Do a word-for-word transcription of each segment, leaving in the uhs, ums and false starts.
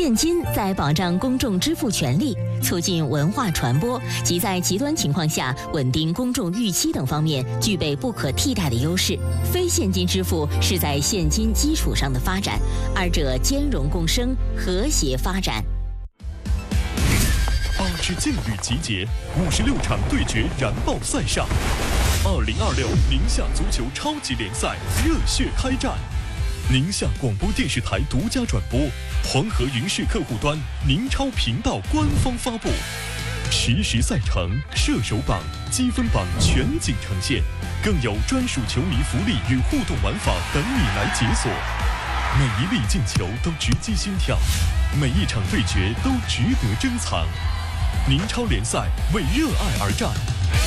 现金在保障公众支付权利、促进文化传播及在极端情况下稳定公众预期等方面具备不可替代的优势。非现金支付是在现金基础上的发展，二者兼容共生，和谐发展。 八支劲旅集结，五十六场对决燃爆赛上。二零二六宁夏足球超级联赛热血开战。宁夏广播电视台独家转播，黄河云视客户端宁超频道官方发布，实时赛程、射手榜、积分榜全景呈现，更有专属球迷福利与互动玩法等你来解锁。每一粒进球都直击心跳，每一场对决都值得珍藏。宁超联赛为热爱而战，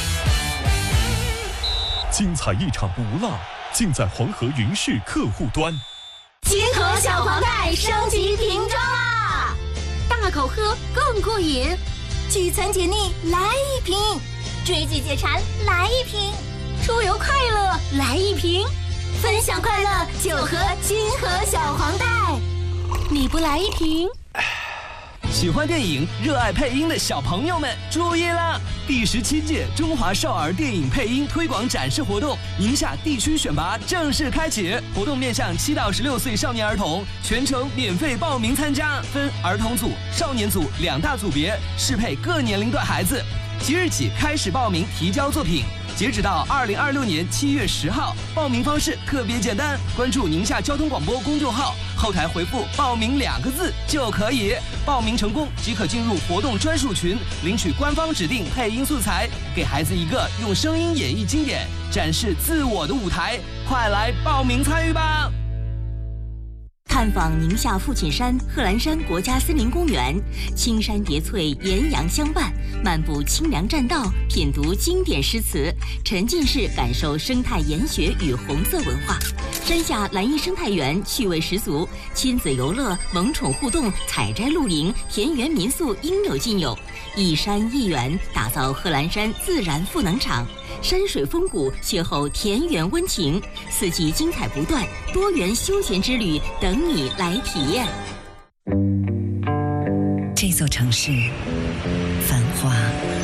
精彩一场不落，尽在黄河云视客户端。 金河小黄袋升级瓶装啦！大口喝更过瘾，聚餐解腻来一瓶，追剧解馋来一瓶，出游快乐来一瓶，分享快乐就喝金河小黄袋。你不来一瓶？ 喜欢电影、热爱配音的小朋友们注意啦！第十七届中华少儿电影配音推广展示活动宁夏地区选拔正式开启，活动面向七到十六岁少年儿童，全程免费报名参加，分儿童组、少年组两大组别，适配各年龄段孩子。即日起开始报名提交作品，截止到二零二六年七月十号。报名方式特别简单，关注宁夏交通广播公众号，后台回复报名两个字就可以。报名成功即可进入活动专属群，领取官方指定配音素材，给孩子一个用声音演绎经典、展示自我的舞台。快来报名参与吧！ 探访宁夏父亲山贺兰山国家森林公园，青山叠翠，岩阳相伴，漫步清凉栈道，品读经典诗词，沉浸式感受生态研学与红色文化。山下蓝荫生态园趣味十足，亲子游乐、萌宠互动、采摘露营、田园民宿应有尽有。一山一园，打造贺兰山自然赋能场。山水风谷，邂逅田园温情，四季精彩不断，多元休闲之旅等你来体验。 这座城市繁华